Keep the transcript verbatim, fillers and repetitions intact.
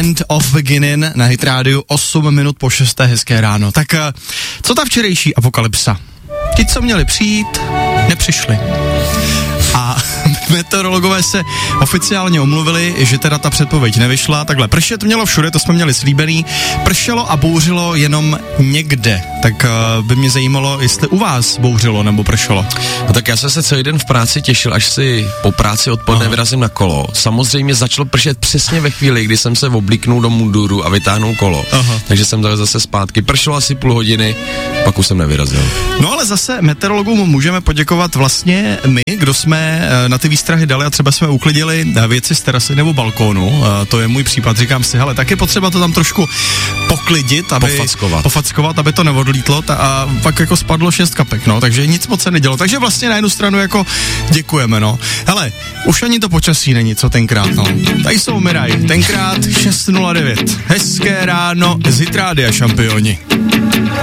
End of Beginning na Hit Radio, osm minut po šesté, hezké ráno. Tak co ta včerejší apokalypsa? Ti, co měli přijít, nepřišli. A meteorologové se oficiálně omluvili, že teda ta předpověď nevyšla. Takhle, pršet mělo všude, to jsme měli slíbený. Pršelo a bouřilo jenom někde. Tak uh, by mě zajímalo, jestli u vás bouřilo nebo pršelo. No tak já jsem se celý den v práci těšil, až si po práci odpoledne Aha. vyrazím na kolo. Samozřejmě začalo pršet přesně ve chvíli, kdy jsem se oblíknul do munduru a vytáhnul kolo. Aha. Takže jsem dal zase zpátky. Pršelo asi půl hodiny, pak už jsem nevyrazil. No ale zase meteorologům můžeme poděkovat vlastně my, kdo jsme na ty výstrahy dali a třeba jsme uklidili věci z terasy nebo balkónu. To je můj případ, říkám si, hele, tak je potřeba to tam trošku poklidit, aby pofackovat, pofackovat aby to neodlítlo ta, a pak jako spadlo šest kapek, no, takže nic moc se nedělo. Takže vlastně na jednu stranu jako děkujeme, no. Hele, už ani to počasí není, co tenkrát, no. Tady jsou Miraj, tenkrát šest nula devět. Hezké ráno z Hit Rádia, šampioni.